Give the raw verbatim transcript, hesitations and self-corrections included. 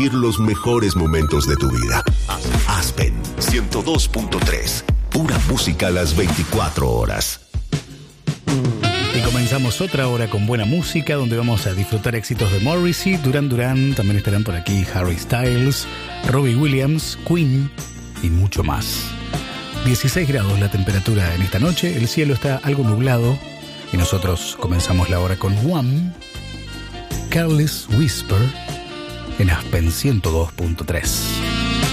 vivir los mejores momentos de tu vida. Aspen ciento dos punto tres. Pura música a las veinticuatro horas. Y comenzamos otra hora con buena música, donde vamos a disfrutar éxitos de Morrissey, Duran Duran, también estarán por aquí Harry Styles, Robbie Williams, Queen y mucho más. dieciséis grados la temperatura en esta noche, el cielo está algo nublado y nosotros comenzamos la hora con Wham, Careless Whisper, en Aspen ciento dos punto tres.